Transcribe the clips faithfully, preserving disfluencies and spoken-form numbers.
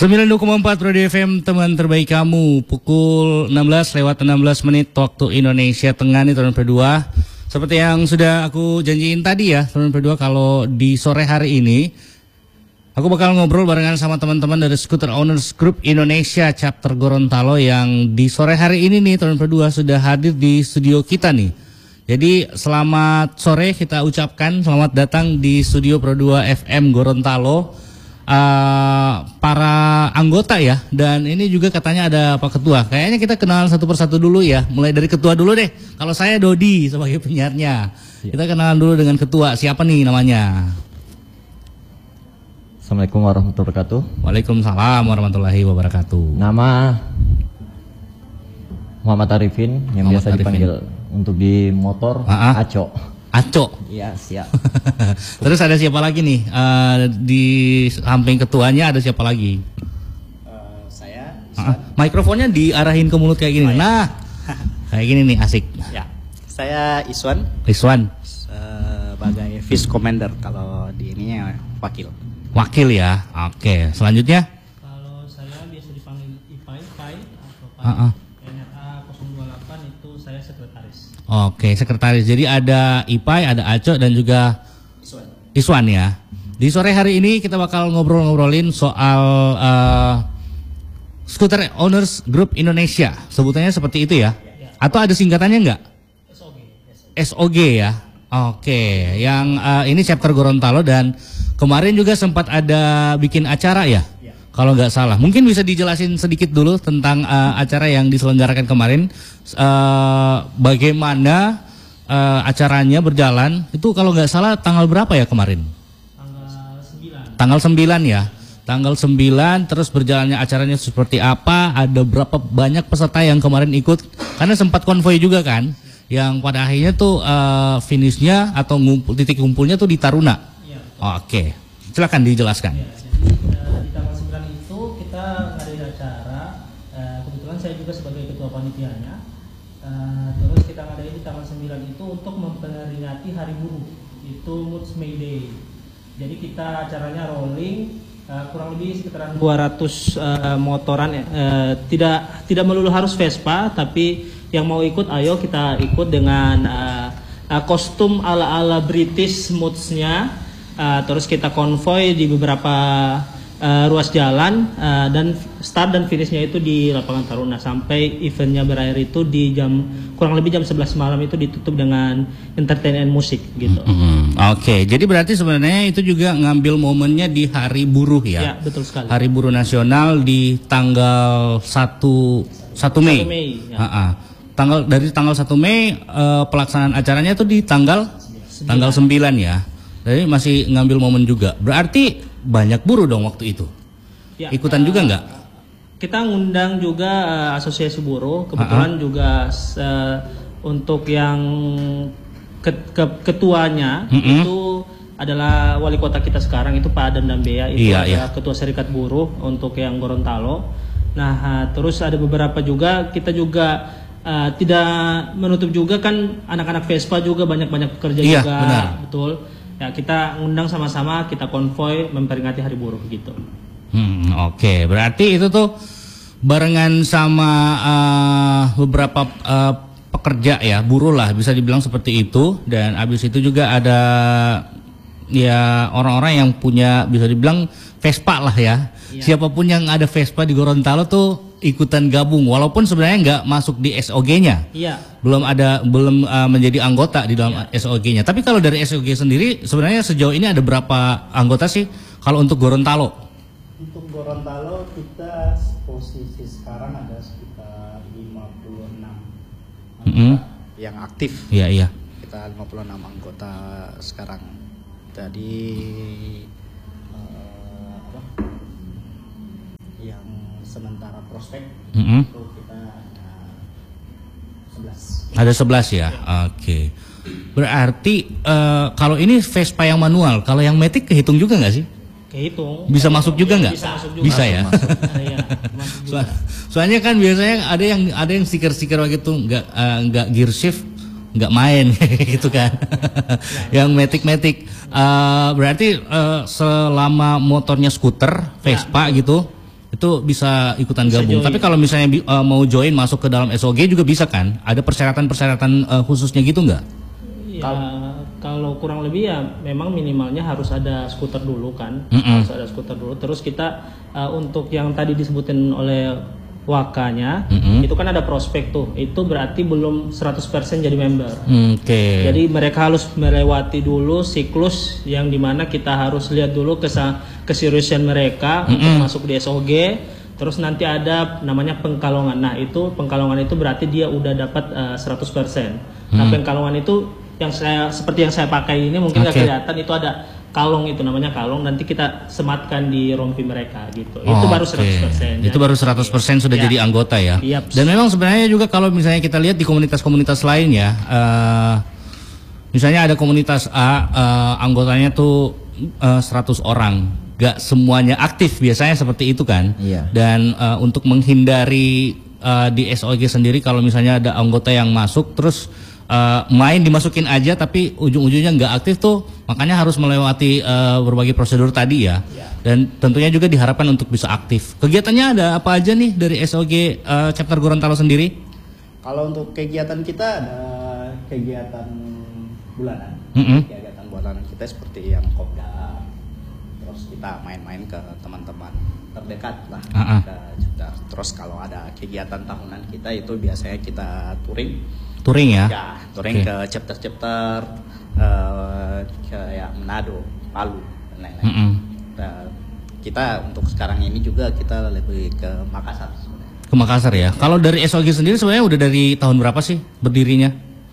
sembilan puluh dua koma empat Radio F M, teman terbaik kamu. Pukul enam belas lewat enam belas menit waktu Indonesia Tengah nih teman berdua. Seperti yang sudah aku janjiin tadi ya teman berdua, kalau di sore hari ini aku bakal ngobrol barengan sama teman-teman dari Scooter Owners Group Indonesia Chapter Gorontalo yang di sore hari ini nih teman berdua sudah hadir di studio kita nih. Jadi selamat sore kita ucapkan, selamat datang di studio Pro dua F M Gorontalo. Uh, para anggota ya, dan ini juga katanya ada Pak Ketua. Kayaknya kita kenal satu persatu dulu ya. Mulai dari Ketua dulu deh. Kalau saya Dodi sebagai penyiarnya, ya. Kita kenalan dulu dengan Ketua. Siapa nih namanya? Assalamualaikum warahmatullahi wabarakatuh. Waalaikumsalam warahmatullahi wabarakatuh. Nama Muhammad Arifin, yang Muhammad biasa Arifin. Dipanggil untuk di motor uh-uh. Aco. Aco. Iya, siap. Terus ada siapa lagi nih? Uh, di samping ketuanya ada siapa lagi? Uh, saya. Uh, mikrofonnya diarahin ke mulut kayak gini. Oh, ya. Nah, kayak gini nih asik. Ya. Saya Iswan. Iswan. Sebagai Vice Commander, kalau di ininya wakil. Wakil ya. Oke. Selanjutnya? Kalau saya biasa dipanggil Ipai, Pai atau Pai. Uh-uh. N R A nol dua delapan itu saya sekretaris. Oke, sekretaris. Jadi ada Ipai, ada Aco, dan juga Iswan. Iswan ya. Di sore hari ini kita bakal ngobrol-ngobrolin soal uh, Scooter Owners Group Indonesia. Sebutannya seperti itu ya? Ya. Atau ada singkatannya enggak? S O G. S O G ya. Oke, yang uh, ini chapter Gorontalo, dan kemarin juga sempat ada bikin acara ya? Ya. Kalau nggak salah. Mungkin bisa dijelasin sedikit dulu tentang uh, acara yang diselenggarakan kemarin. Uh, bagaimana uh, acaranya berjalan? Itu kalau nggak salah tanggal berapa ya kemarin? Tanggal sembilan. Tanggal sembilan ya. Tanggal sembilan, terus berjalannya acaranya seperti apa? Ada berapa banyak peserta yang kemarin ikut? Karena sempat konvoy juga kan? Yang pada akhirnya tuh uh, finishnya atau ngumpul, titik kumpulnya tuh di Taruna. Ya, Oke, silakan dijelaskan. Ya, jadi, uh, di tanggal sembilan itu kita ngadain acara. Uh, kebetulan saya juga sebagai ketua panitianya. Uh, terus kita ngadain di tanggal sembilan itu untuk memperingati Hari Buruh, itu Moods May Day. Jadi kita acaranya rolling, uh, kurang lebih sekitaran dua ratus uh, motoran. Uh, tidak tidak melulu harus Vespa, tapi yang mau ikut ayo kita ikut dengan uh, uh, kostum ala-ala British moods-nya. Uh, terus kita konvoy di beberapa uh, ruas jalan, uh, dan start dan finishnya itu di lapangan Taruna, sampai eventnya berakhir itu di jam kurang lebih jam sebelas malam, itu ditutup dengan entertainment musik gitu. Mm-hmm. Oke, okay. Jadi berarti sebenarnya itu juga ngambil momennya di Hari Buruh ya? Ya, betul sekali. Hari Buruh Nasional di tanggal satu Mei. satu Mei ya. Ha-ha. Tanggal dari tanggal satu Mei uh, pelaksanaan acaranya itu di tanggal sembilan. Tanggal sembilan ya. Jadi masih ngambil momen juga. Berarti banyak buruh dong waktu itu. Ya, ikutan uh, juga nggak? Kita ngundang juga uh, asosiasi buruh. Kebetulan uh-huh. juga uh, untuk yang ke, ke, ketuanya uh-huh. itu adalah wali kota kita sekarang, itu Pak Adam Dambea, itu iya, adalah iya. ketua serikat buruh untuk yang Gorontalo. Nah uh, terus ada beberapa juga, kita juga Uh, tidak menutup juga kan anak-anak Vespa juga banyak-banyak pekerja iya, juga, benar. Betul. Ya kita ngundang sama-sama, kita konvoy memperingati Hari Buruh gitu. Hmm, Oke, okay. Berarti itu tuh barengan sama uh, beberapa uh, pekerja ya, buruh lah bisa dibilang seperti itu, dan abis itu juga ada ya orang-orang yang punya bisa dibilang Vespa lah ya. Iya. Siapapun yang ada Vespa di Gorontalo tuh ikutan gabung, walaupun sebenarnya nggak masuk di S O G-nya, iya. belum ada, belum uh, menjadi anggota di dalam iya. S O G-nya. Tapi kalau dari S O G sendiri, sebenarnya sejauh ini ada berapa anggota sih kalau untuk Gorontalo? Untuk Gorontalo kita posisi sekarang ada sekitar lima puluh enam anggota mm-hmm. yang aktif. Iya iya. Kita lima puluh enam anggota sekarang. Tadi uh, apa? Yang sementara prospek mm-hmm. itu kita ada sebelas. Ada sebelas ya, oke. Okay. Berarti uh, kalau ini Vespa yang manual, kalau yang Matic kehitung juga nggak sih? Kehitung. Bisa masuk juga nggak? Bisa, masuk juga. Bisa ya. Masuk. Ya, masuk juga. So, soalnya kan biasanya ada yang ada yang stiker-stiker gitu nggak uh, nggak gear shift, nggak main gitu kan. Yang Matic-Matic uh, berarti uh, selama motornya skuter Vespa ya, gitu. itu bisa ikutan Bisa gabung. join. Tapi kalau misalnya uh, mau join masuk ke dalam S O G juga bisa kan? Ada persyaratan-persyaratan uh, khususnya gitu nggak? Ya, kalau kurang lebih ya memang minimalnya harus ada skuter dulu kan, Mm-mm. harus ada skuter dulu. Terus kita uh, untuk yang tadi disebutin oleh Wakanya, Mm-mm. itu kan ada prospek tuh. Itu berarti belum seratus persen jadi member. Oke. Jadi mereka harus melewati dulu siklus yang dimana kita harus lihat dulu kesa- keseriusan mereka Mm-mm. untuk masuk di S O G. Terus nanti ada namanya pengkalongan. Nah itu pengkalongan itu berarti dia udah dapat uh, seratus persen. Nah Hmm. pengkalongan itu yang saya seperti yang saya pakai ini mungkin nggak Oke. kelihatan, itu ada kalong, itu namanya kalong, nanti kita sematkan di rompi mereka gitu. Oh, itu baru oke. seratus persen. Itu baru seratus persen sudah Ya. jadi anggota ya. Yap. Dan memang sebenarnya juga kalau misalnya kita lihat di komunitas-komunitas lain ya, eh, misalnya ada komunitas A, eh, anggotanya tuh eh, seratus orang, gak semuanya aktif, biasanya seperti itu kan. Iya. Dan eh, untuk menghindari eh, di S O G sendiri kalau misalnya ada anggota yang masuk terus Uh, main dimasukin aja tapi ujung-ujungnya nggak aktif tuh, makanya harus melewati uh, berbagai prosedur tadi ya. Dan tentunya juga diharapkan untuk bisa aktif. Kegiatannya ada apa aja nih dari S O G uh, chapter Gorontalo sendiri? Kalau untuk kegiatan kita ada kegiatan bulanan. Mm-mm. Kegiatan bulanan kita seperti yang Kopda. Terus kita main-main ke teman-teman terdekat lah. Ah, ah. Kita juga. Terus kalau ada kegiatan tahunan kita itu biasanya kita touring. Touring ya? Ya, touring Oke. ke chapter-chapter eh, kayak Manado, Palu dan lain-lain. Mm-mm. Nah, kita untuk sekarang ini juga kita lebih ke Makassar sebenarnya. Ke Makassar ya. Kalau dari S O G sendiri sebenarnya udah dari tahun berapa sih berdirinya?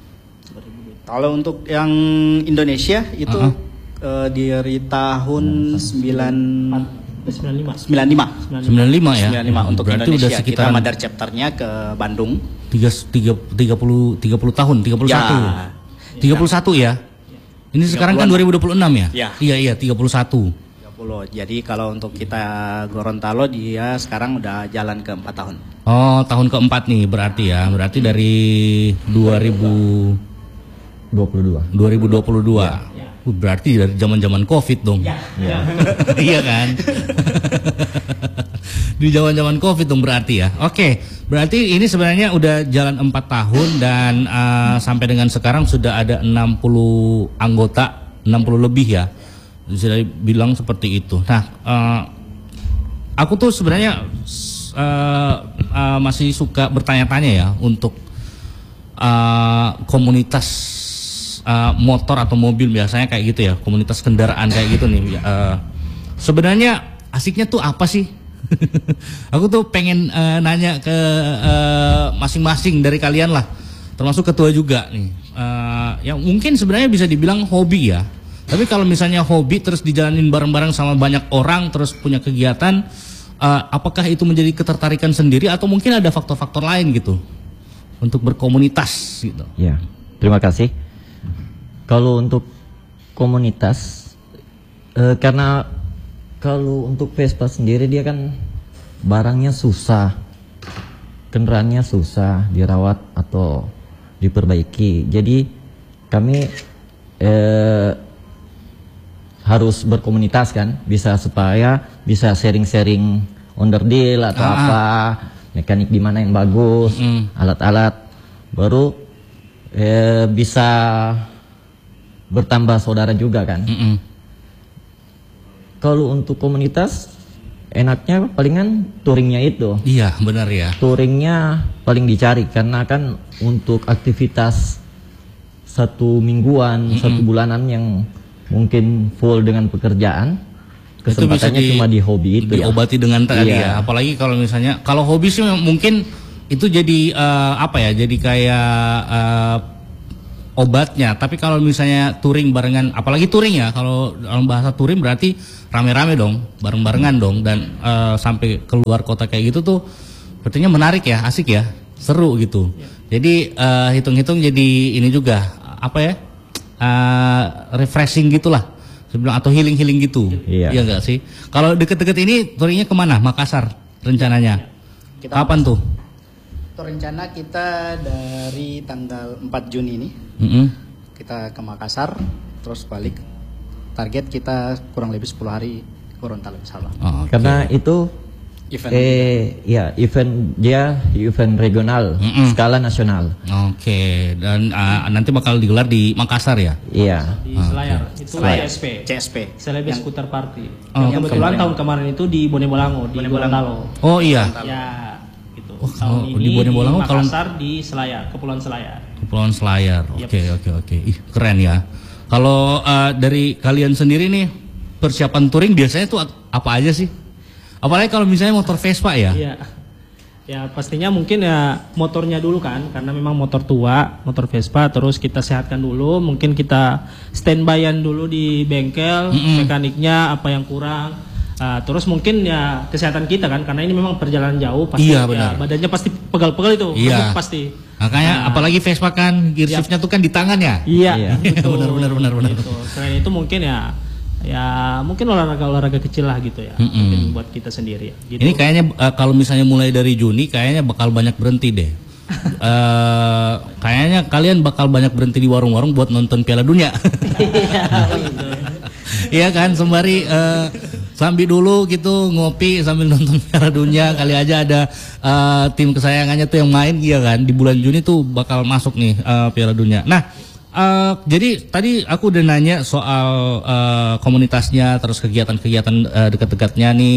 Kalau untuk yang Indonesia itu Uh-uh. eh, dari tahun sembilan sembilan puluh lima. sembilan lima. sembilan puluh lima ya. sembilan puluh lima untuk Berarti Indonesia. udah Kita sekitaran mother chapternya ke Bandung. tiga, tiga, tiga puluh, tiga puluh tahun, tiga puluh satu. Ya. tiga puluh satu ya. Ini sekarang kan dua ribu dua puluh enam ya? Ya. Iya iya tiga puluh satu. tiga puluh. Jadi kalau untuk kita Gorontalo dia sekarang udah jalan ke empat tahun. Oh, tahun keempat nih berarti ya. Berarti dari dua ribu dua puluh dua. dua ribu dua puluh dua. Uh, berarti dari zaman-zaman Covid dong. Ya. Iya kan? Di zaman-zaman Covid dong berarti ya. Oke, berarti ini sebenarnya udah jalan empat tahun dan uh, sampai dengan sekarang sudah ada enam puluh anggota, enam puluh lebih ya. Bisa bilang seperti itu. Nah, uh, aku tuh sebenarnya uh, uh, masih suka bertanya-tanya ya untuk uh, komunitas uh, motor atau mobil, biasanya kayak gitu ya, komunitas kendaraan kayak gitu nih. Uh, sebenarnya asiknya tuh apa sih? Aku tuh pengen uh, nanya ke uh, masing-masing dari kalian lah, termasuk ketua juga nih. Uh, yang mungkin sebenarnya bisa dibilang hobi ya. Tapi kalau misalnya hobi terus dijalanin bareng-bareng sama banyak orang terus punya kegiatan, uh, apakah itu menjadi ketertarikan sendiri atau mungkin ada faktor-faktor lain gitu untuk berkomunitas gitu? Ya, terima kasih. Kalau untuk komunitas, eh, karena kalau untuk Vespa sendiri dia kan barangnya susah, kendaraannya susah dirawat atau diperbaiki. Jadi kami eh, harus berkomunitas kan, bisa supaya bisa sharing-sharing onderdil atau Ah. apa, mekanik di mana yang bagus, Mm. alat-alat, baru eh, bisa bertambah saudara juga kan. Mm-mm. Kalau untuk komunitas enaknya palingan touringnya itu. Iya benar ya. Touringnya paling dicari karena kan untuk aktivitas satu mingguan, satu bulanan yang mungkin full dengan pekerjaan, kesempatannya di- cuma di hobi itu ya. diobati dengan tadi Iya. ya. Apalagi kalau misalnya kalau hobi sih mungkin itu jadi eh, apa ya? Jadi kayak eh, obatnya. Tapi kalau misalnya touring barengan, apalagi touring ya, kalau dalam bahasa touring berarti rame-rame dong, bareng-barengan dong, dan eh, sampai keluar kota kayak gitu tuh, sepertinya menarik ya, asik ya, seru gitu. Jadi eh, hitung-hitung jadi ini juga apa ya, eh, refreshing gitulah, sebilang atau healing-healing gitu. Iya. Iya nggak sih? Kalau deket-deket ini touringnya kemana? Makassar rencananya. Kita Kapan tuh? Itu rencana kita dari tanggal empat Juni ini Mm-mm. kita ke Makassar terus balik. Target kita kurang lebih sepuluh hari Gorontalo Sabah. Oh, oke. Karena itu Event eh ya event dia event regional Mm-mm. skala nasional. Oke, dan uh, nanti bakal digelar di Makassar ya? Iya. Di Selayar, itu Selayar. C S P. C S P. Celebes Scooter Party. Oh, yang kebetulan kemarin. tahun kemarin itu di Bone Bolango, di Gorontalo. Oh iya, Ya, gitu. Oh, tahun oh, ini di Bone Bolango kalau- Makassar di Selayar, Kepulauan Selayar. Kepulauan Selayar. Yep. Oke, oke, oke. Ih, keren ya. Kalau uh, dari kalian sendiri nih, persiapan touring biasanya tuh apa aja sih? Apalagi kalau misalnya motor Vespa ya? Iya. Ya pastinya mungkin ya motornya dulu kan, karena memang motor tua, motor Vespa, terus kita sehatkan dulu, mungkin kita standbyan dulu di bengkel, Mm-mm. mekaniknya apa yang kurang, Ah, terus mungkin ya kesehatan kita kan, karena ini memang perjalanan jauh, pasti Iya, ya, benar. badannya pasti pegal-pegal itu, Iya. remuk pasti. Makanya Nah, apalagi Vespa kan gear Yap. shiftnya tuh kan di tangan ya? Iya, Iya. betul. Benar, benar, benar, benar. Gitu. Selain itu mungkin ya, ya mungkin olahraga-olahraga kecil lah gitu ya, Mm-mm. mungkin buat kita sendiri. Ya. Gitu. Ini kayaknya uh, kalau misalnya mulai dari Juni kayaknya bakal banyak berhenti deh. Eh kayaknya kalian bakal banyak berhenti di warung-warung buat nonton Piala Dunia. Iya kan, sembari eh, sambil dulu gitu ngopi sambil nonton Piala Dunia, kali aja ada eh, tim kesayangannya tuh yang main, iya kan, di bulan Juni tuh bakal masuk nih eh, Piala Dunia. Nah, eh, jadi tadi aku udah nanya soal eh, komunitasnya, terus kegiatan-kegiatan eh, dekat-dekatnya nih,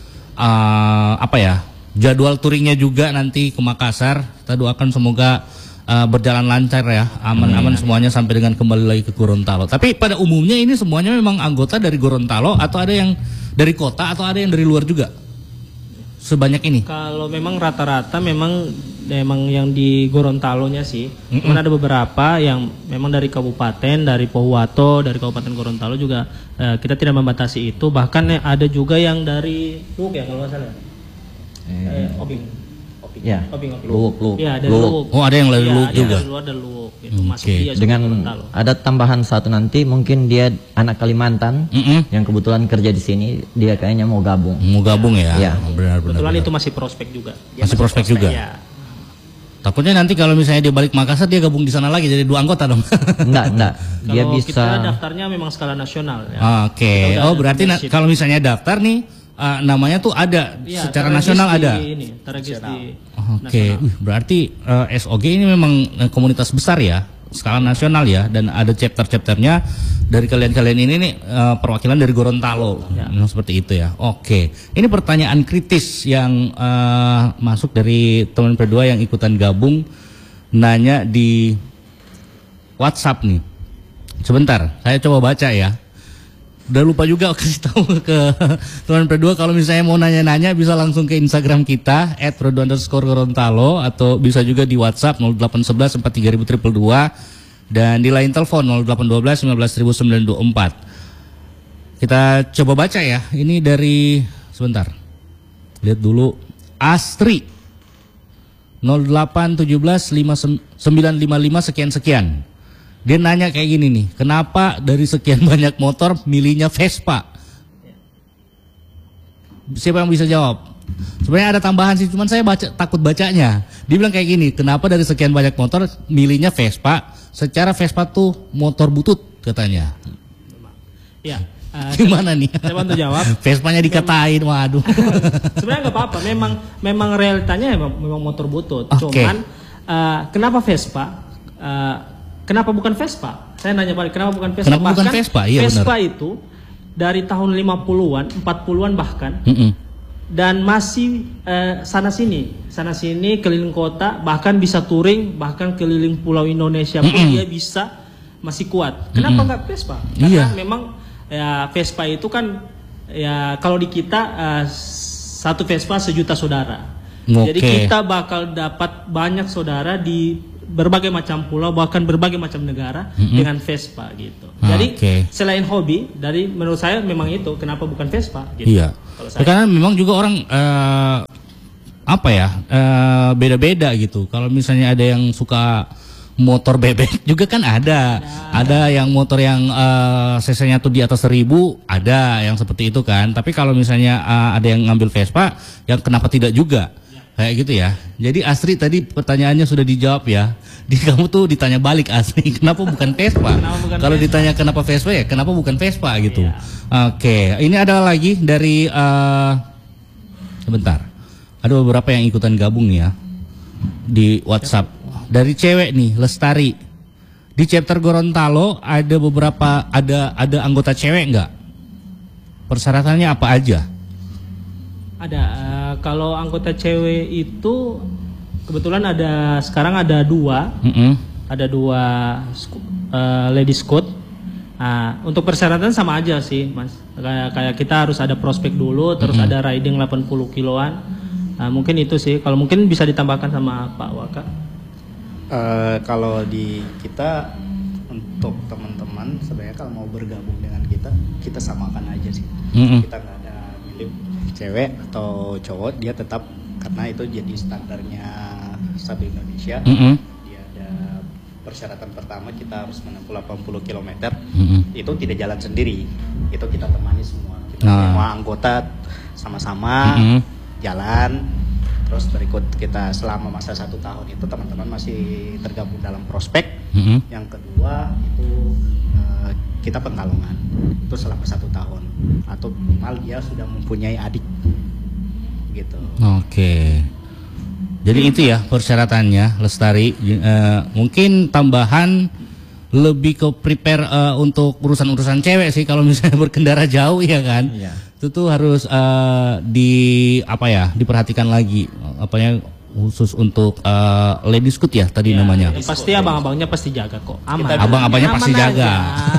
eh, apa ya, jadwal touringnya juga nanti ke Makassar. Kita doakan semoga uh, berjalan lancar ya, aman-aman semuanya sampai dengan kembali lagi ke Gorontalo. Tapi pada umumnya ini semuanya memang anggota dari Gorontalo atau ada yang dari kota atau ada yang dari luar juga? Sebanyak ini? Kalau memang rata-rata memang memang yang di Gorontalonya sih, Mm-mm. cuman ada beberapa yang memang dari kabupaten, dari Pohuwato, dari Kabupaten Gorontalo juga eh, kita tidak membatasi itu. Bahkan eh, ada juga yang dari Luwuk ya kalau nggak salah. Eh, Obing. Obing. Ya. Obing, Obing. Luwuk, Luwuk. Ya, dari Luwuk. Luwuk. Oh, ada yang dari Iya, Luwuk ada juga? Dari luar ada Luwuk itu Hmm, masuk oke. dia juga Dengan Gorontalo. ada tambahan satu nanti mungkin dia anak Kalimantan Mm-mm. yang kebetulan kerja di sini, dia kayaknya mau gabung. Mau gabung ya? Iya. Benar-benar. Kebetulan itu masih prospek juga. Masih prospek juga? Ya. Takutnya nanti kalau misalnya dia balik Makassar dia gabung di sana lagi jadi dua anggota dong. Enggak, enggak. Dia Kalau bisa kita daftarnya memang skala nasional ya. Oke. Kita udah Oh, ada berarti na- membership. kalau misalnya daftar nih uh, namanya tuh ada Iya, secara terregis nasional di ada. Ini, terregis di Oke, Wih, berarti uh, S O G ini memang uh, komunitas besar ya, skala nasional ya, dan ada chapter-chapternya dari kalian-kalian ini nih uh, perwakilan dari Gorontalo, Ya. Memang seperti itu ya. Oke, ini pertanyaan kritis yang uh, masuk dari teman berdua yang ikutan gabung, nanya di WhatsApp nih. Sebentar, saya coba baca ya. Udah lupa juga kasih tahu ke teman berdua kalau misalnya mau nanya-nanya bisa langsung ke Instagram kita et prodo underscore Gorontalo atau bisa juga di WhatsApp nol delapan satu satu empat tiga nol nol dua dua dan di line telepon nol delapan satu dua sembilan nol sembilan dua empat. Kita coba baca ya. Ini dari sebentar. Lihat dulu Astri nol delapan satu tujuh lima sembilan lima lima sekian sekian. Dia nanya kayak gini nih, kenapa dari sekian banyak motor milihnya Vespa? Siapa yang bisa jawab? Sebenarnya ada tambahan sih, cuman saya baca takut bacanya. Dia bilang kayak gini, kenapa dari sekian banyak motor milihnya Vespa? Secara Vespa tuh motor butut katanya. Ya. eh, Gimana nih? Saya bantu jawab. Vespanya dikatain, waduh. Sebenarnya nggak apa-apa, memang memang realitanya memang, memang motor butut. Oke. Cuman eh, kenapa Vespa? Eh, kenapa bukan Vespa? Saya nanya balik, kenapa bukan Vespa? Kenapa bukan Vespa? Iya, Vespa benar. itu dari tahun lima puluhan, empat puluhan bahkan, Mm-mm. dan masih eh, sana sini, sana sini keliling kota, bahkan bisa touring, bahkan keliling pulau Indonesia pun Mm-mm. dia bisa masih kuat. Kenapa nggak Vespa? Karena Iya. memang ya Vespa itu kan ya kalau di kita eh, satu Vespa sejuta saudara. Jadi Oke. kita bakal dapat banyak saudara di berbagai macam pulau, bahkan berbagai macam negara Mm-mm. dengan Vespa gitu. Jadi Oke. selain hobi, dari menurut saya memang itu kenapa bukan Vespa gitu. Iya. Kalau saya. Karena memang juga orang eh, apa ya eh, beda-beda gitu. Kalau misalnya ada yang suka motor bebek juga kan ada. Ada yang motor yang eh, cc-nya tuh di atas seribu, ada yang seperti itu kan. Tapi kalau misalnya eh, ada yang ngambil Vespa, yang kenapa tidak juga? Kayak gitu ya. Jadi Astri tadi pertanyaannya sudah dijawab ya. Di kamu tuh ditanya balik Astri, kenapa bukan Vespa? Kenapa bukan Kalau Vespa? ditanya kenapa Vespa ya, kenapa bukan Vespa gitu. Iya. Oke, ini ada lagi dari eh, sebentar. Ada beberapa yang ikutan gabung nih ya di WhatsApp. Dari cewek nih, Lestari. Di chapter Gorontalo ada beberapa ada ada anggota cewek nggak? Persyaratannya apa aja? Ada. Uh, kalau anggota cewek itu kebetulan ada sekarang ada dua, Mm-mm. ada dua uh, ladies scout. Nah, untuk persyaratan sama aja sih, Mas. Kayak kayak kita harus ada prospek dulu, terus Mm-hmm. ada riding delapan puluh kiloan. Nah, mungkin itu sih. Kalau mungkin bisa ditambahkan sama Pak Waka. Eh, kalau di kita untuk teman-teman sebenarnya kalau mau bergabung dengan kita, kita samakan aja sih. Mm-mm. Kita nggak ada milih cewek atau cowok, dia tetap karena itu jadi standarnya satu Indonesia. Mm-mm. Dia ada persyaratan pertama kita harus menempuh delapan puluh kilometer. Mm-mm. Itu tidak jalan sendiri, itu kita temani semua. Kita Nah. semua anggota sama-sama Mm-mm. jalan. Terus berikut kita selama masa satu tahun itu teman-teman masih tergabung dalam prospek. Mm-mm. Yang kedua itu eh, kita Pekalongan itu selama satu tahun atau minimal dia sudah mempunyai adik gitu. Oke. Jadi itu ya persyaratannya, Lestari. Eh, mungkin tambahan lebih ke prepare eh, untuk urusan-urusan cewek sih kalau misalnya berkendara jauh ya kan. Iya. Itu tuh harus eh, di apa ya, diperhatikan lagi apanya khusus untuk eh, ladies scout ya tadi namanya. Ya, pasti abang-abangnya pasti jaga kok. Aman. Kita- Abang-abangnya Aman pasti aja. jaga.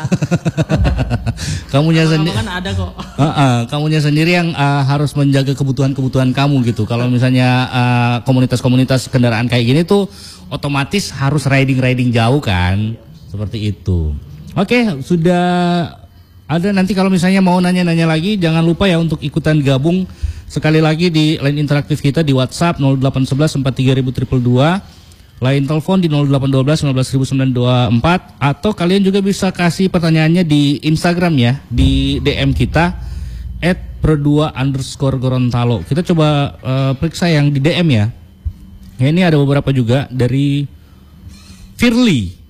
Kamunya sendiri. Abang-abang kan ada kok. Heeh, kamunya sendiri yang uh, harus menjaga kebutuhan-kebutuhan kamu gitu. Kalau misalnya uh, komunitas-komunitas kendaraan kayak gini tuh otomatis harus riding-riding jauh kan. Seperti itu. Oke, sudah ada. Nanti kalau misalnya mau nanya-nanya lagi jangan lupa ya untuk ikutan gabung sekali lagi di line interaktif kita di WhatsApp nol delapan satu satu empat tiga nol nol dua dua. Line telepon di nol delapan satu dua satu satu sembilan dua empat atau kalian juga bisa kasih pertanyaannya di Instagram ya, di D M kita at pro dua underscore Gorontalo. Kita coba uh, periksa yang di D M ya. Ya, ini ada beberapa juga dari Firly.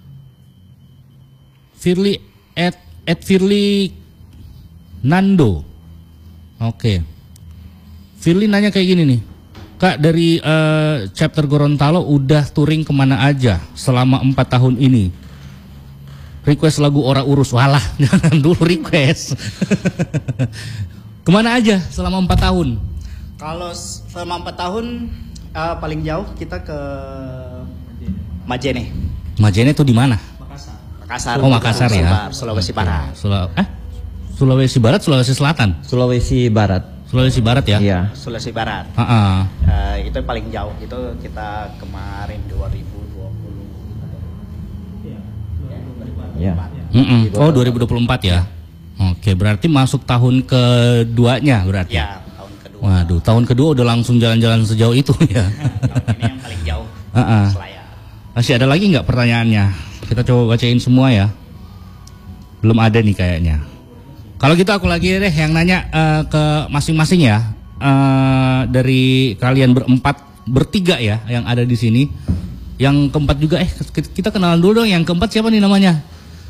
Firly at at Firly Nando. Oke. Firly nanya kayak gini nih. Kak, dari uh, chapter Gorontalo udah touring kemana aja selama empat tahun ini? Request lagu Ora Urus. Walah, jangan dulu request. Kemana aja selama empat tahun? Kalau s- selama empat tahun eh, paling jauh kita ke Majene, Majene tuh di mana? Makassar. Makassar. Oh, Makassar ya. Sulawesi Barat. Sula eh? Sulawesi Barat, Sulawesi Selatan. Sulawesi Barat. Sulawesi Barat ya? Iya. Sulawesi Barat. Heeh. Eh, itu yang paling jauh itu kita kemarin dua ribu dua puluh. Iya. dua ribu dua puluh empat. Iya. Mm-mm. Oh, dua ribu dua puluh empat ya. Oke, berarti masuk tahun keduanya berarti. Ya, tahun kedua. Waduh, tahun kedua udah langsung jalan-jalan sejauh itu ya. Tahun ini yang paling jauh. Heeh. Selayar. Masih ada lagi nggak pertanyaannya? Kita coba bacain semua ya. Belum ada nih kayaknya. Kalau gitu aku lagi deh yang nanya eh, ke masing-masing ya. Eh, dari kalian berempat, bertiga ya yang ada di sini. Yang keempat juga eh kita kenalan dulu dong. Yang keempat siapa nih namanya?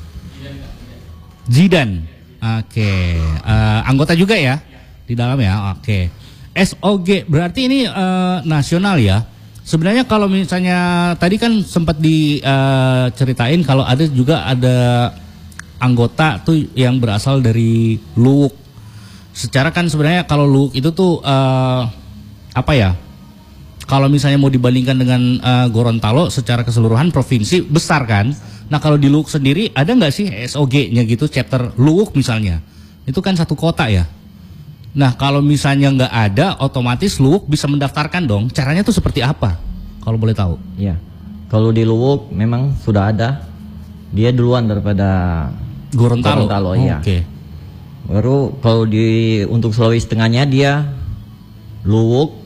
Zidan. Oke. Eh, anggota juga ya di dalam ya. Oke. S O G berarti ini eh, nasional ya. Sebenarnya kalau misalnya tadi kan sempat diceritain kalau ada juga ada anggota tuh yang berasal dari Luwuk. Secara kan sebenarnya kalau Luwuk itu tuh eh, apa ya? Kalau misalnya mau dibandingkan dengan eh, Gorontalo secara keseluruhan provinsi besar kan. Nah kalau di Luwuk sendiri ada nggak sih S O G-nya gitu chapter Luwuk misalnya? Itu kan satu kota ya. Nah kalau misalnya nggak ada, otomatis Luwuk bisa mendaftarkan dong. Caranya tuh seperti apa? Kalau boleh tahu? Iya. Kalau di Luwuk memang sudah ada. Dia duluan daripada Gorontalo. Gorontalo, Oh, iya. Oke. Baru kalau di untuk Sulawesi Tengahnya dia Luwuk,